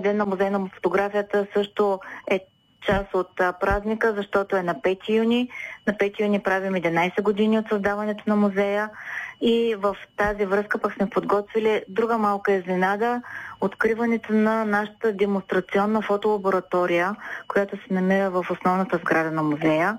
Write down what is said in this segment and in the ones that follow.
ден на музей на фотографията също е част от празника, защото е на 5 юни. На 5 юни правим 11 години от създаването на музея и в тази връзка пък сме подготвили друга малка изненада – откриването на нашата демонстрационна фотолаборатория, която се намира в основната сграда на музея.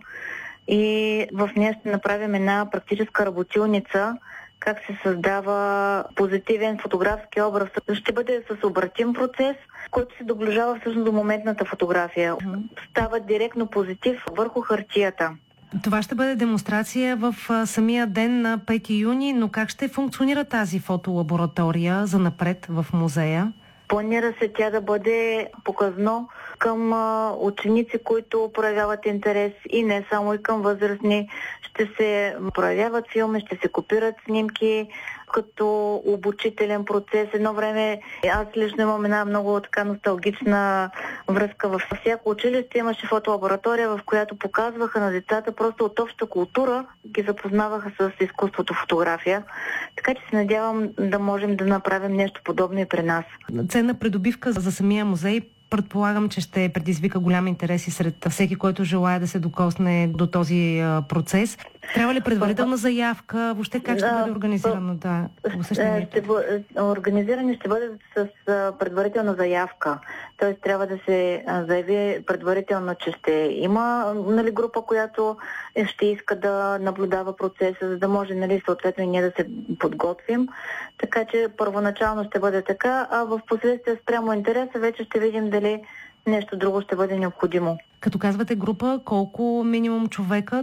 И в нея ще направим една практическа работилница, как се създава позитивен фотографски образ. Ще бъде с обратим процес, който се доближава всъщност до моментната фотография. Става директно позитив върху хартията. Това ще бъде демонстрация в самия ден на 5 юни, но как ще функционира тази фотолаборатория за напред в музея? Планира се тя да бъде показно към ученици, които проявяват интерес и не само, и към възрастни. Ще се проявяват филми, ще се копират снимки като обучителен процес. Едно време аз лично имам една много така носталгична връзка. Във всяко училище имаше фотолаборатория, в която показваха на децата просто от обща култура, ги запознаваха с изкуството фотография. Така че се надявам да можем да направим нещо подобно и при нас. Ценна придобивка за самия музей. Предполагам, че ще предизвика голям интерес и сред всеки, който желая да се докосне до този процес. Трябва ли предварителна заявка? Въобще как ще бъде организирано посещението? Организиране ще бъде с предварителна заявка. Тоест трябва да се заяви предварително, че ще има група, която ще иска да наблюдава процеса, за да може съответно и ние да се подготвим. Така че първоначално ще бъде така, а в последствие спрямо интереса вече ще видим дали нещо друго ще бъде необходимо. Като казвате група, колко минимум човека?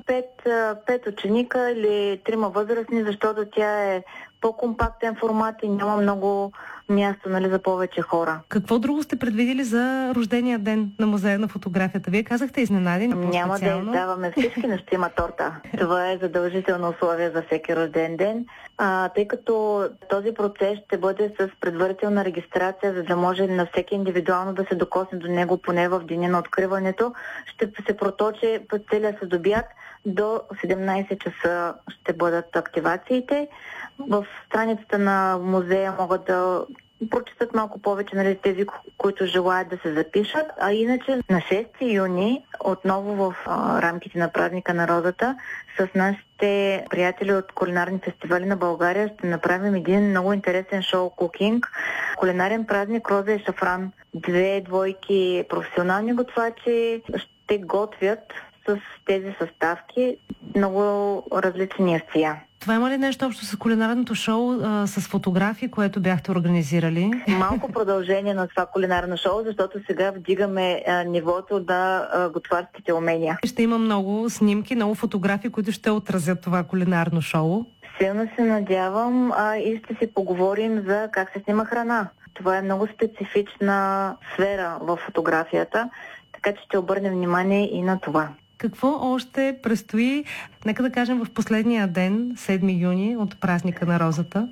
5 ученика или 3 възрастни, защото тя е по-компактен формат и няма много място за повече хора. Какво друго сте предвидели за рождения ден на музея на фотографията? Вие казахте изненади, но няма да издаваме всички, но ще има торта. Това е задължително условие за всеки рожден ден. Тъй като този процес ще бъде с предварителна регистрация, за да може на всеки индивидуално да се докосне до него поне в деня на откриването, ще се проточи по целия следобед до 17 часа ще бъдат активациите. В страницата на музея могат да прочитат малко повече тези, които желаят да се запишат. А иначе на 6 юни, отново в рамките на празника на розата, с нашите приятели от кулинарни фестивали на България ще направим един много интересен шоу кукинг. Кулинарен празник Роза и шафран. 2 двойки професионални готвачи ще готвят с тези съставки много различни ястия. Това има ли нещо общо с кулинарното шоу, с фотографии, което бяхте организирали? Малко продължение на това кулинарно шоу, защото сега вдигаме нивото на готварските умения. Ще има много снимки, много фотографии, които ще отразят това кулинарно шоу. Силно се надявам и ще си поговорим за как се снима храна. Това е много специфична сфера в фотографията, така че ще обърнем внимание и на това. Какво още предстои, нека да кажем, в последния ден, 7 юни, от празника на розата?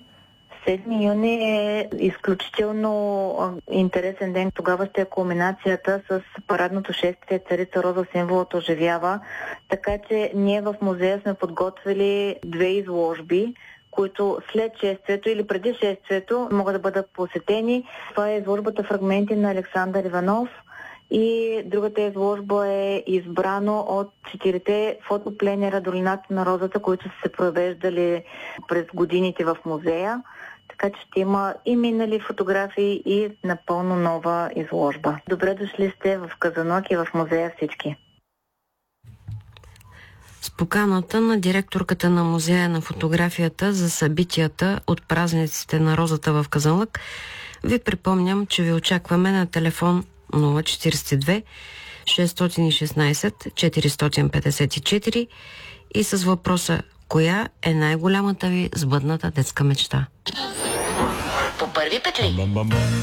7 юни е изключително интересен ден. Тогава ще е кулминацията с парадното шествие Царица Роза, символът оживява. Така че ние в музея сме подготвили 2 изложби, които след шествието или преди шествието могат да бъдат посетени. Това е изложбата Фрагменти на Александър Иванов. И другата изложба е избрано от 4 фотопленера Долината на розата, които са се провеждали през годините в музея. Така че ще има и минали фотографии и напълно нова изложба. Добре дошли сте в Казанлък и в музея всички. С поканата на директорката на музея на фотографията за събитията от празниците на розата в Казанлък, ви припомням, че ви очакваме на телефон 042 616 454 и с въпроса: коя е най-голямата ви сбъдната детска мечта? По първи петли.